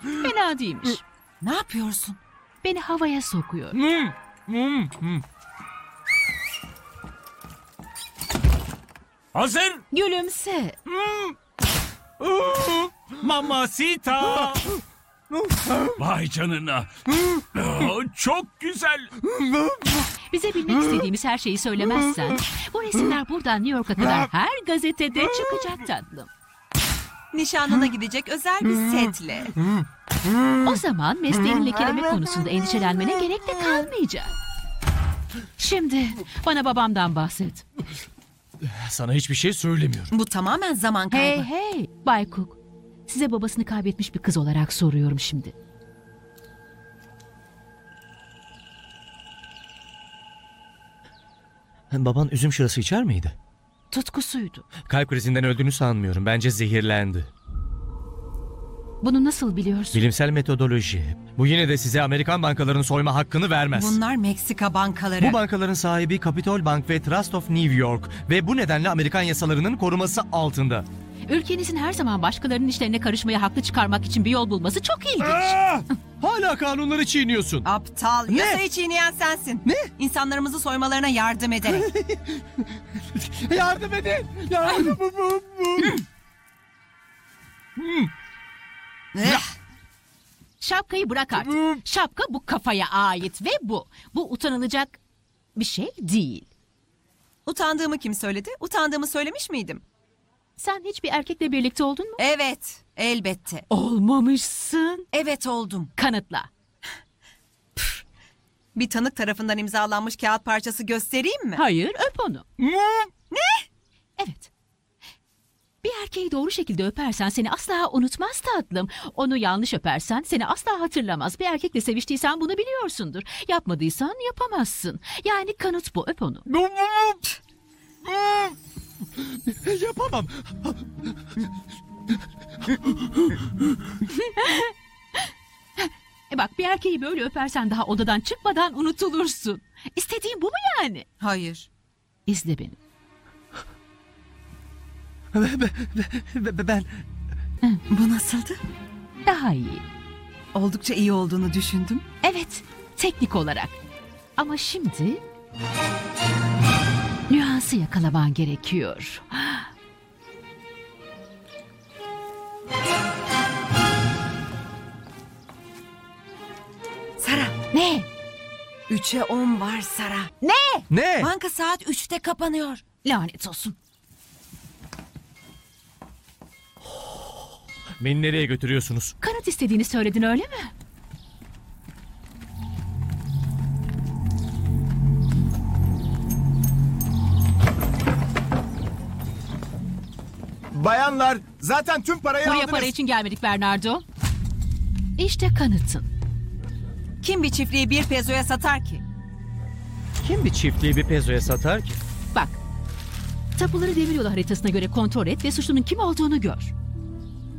Fena değilmiş. Ne yapıyorsun? Beni havaya sokuyor. Hazır. Gülümse. Mamacita. Vay canına. Çok güzel. Bize bilmek istediğimiz her şeyi söylemezsen bu resimler buradan New York'a kadar her gazetede çıkacak tatlım. Nişanlına gidecek özel bir setle. O zaman mesleğini lekeleme konusunda endişelenmene gerek de kalmayacak. Şimdi bana babamdan bahset. Sana hiçbir şey söylemiyorum. Bu tamamen zaman kaybı. Hey Bay Cook. Size babasını kaybetmiş bir kız olarak soruyorum şimdi. Baban üzüm şırası içer miydi? Tutkusuydu. Kalp krizinden öldüğünü sanmıyorum. Bence zehirlendi. Bunu nasıl biliyorsun? Bilimsel metodoloji. Bu yine de size Amerikan bankalarının soyma hakkını vermez. Bunlar Meksika bankaları. Bu bankaların sahibi Capitol Bank ve Trust of New York ve bu nedenle Amerikan yasalarının koruması altında. Ülkenizin her zaman başkalarının işlerine karışmaya haklı çıkarmak için bir yol bulması çok ilginç. Hala kanunları çiğniyorsun. Aptal. Ne? Yasayı çiğneyen sensin. Ne? İnsanlarımızı soymalarına yardım ederek. Yardım edin. Yardım Şapkayı bırak artık. Şapka bu kafaya ait ve bu. Bu utanılacak bir şey değil. Utandığımı kim söyledi? Utandığımı söylemiş miydim? Sen hiçbir erkekle birlikte oldun mu? Evet. Elbette. Olmamışsın. Evet oldum. Kanıtla. Bir tanık tarafından imzalanmış kağıt parçası göstereyim mi? Hayır, öp onu. Ne? Evet. Bir erkeği doğru şekilde öpersen seni asla unutmaz tatlım. Onu yanlış öpersen seni asla hatırlamaz. Bir erkekle seviştiysen bunu biliyorsundur. Yapmadıysan yapamazsın. Yani kanıt bu, öp onu. Yapamam. Bak, bir erkeği böyle öpersen daha odadan çıkmadan unutulursun. İstediğin bu mu yani? Hayır. İzle beni. Ben Bu nasıldı? Daha iyi. Oldukça iyi olduğunu düşündüm. Evet, teknik olarak. Ama şimdi nüansı yakalaman gerekiyor. Sara. Ne? 3'e 10 var Sara. ne? Banka saat 3'te kapanıyor. Lanet olsun. Beni nereye götürüyorsunuz? Kanıt istediğini söyledin, öyle mi? Bayanlar, zaten tüm parayı Buraya aldınız. para için gelmedik Bernardo. İşte kanıtın. Kim bir çiftliği 1 pezoya satar ki? Kim bir çiftliği bir pezoya satar ki? Bak, tapuları demiryolu haritasına göre kontrol et ve suçlunun kim olduğunu gör.